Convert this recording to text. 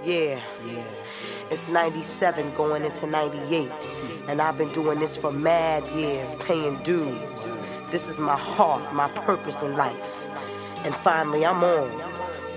Yeah. It's 97 going into 98. And I've been doing this for mad years, paying dues. This is my heart, my purpose in life. And finally I'm on.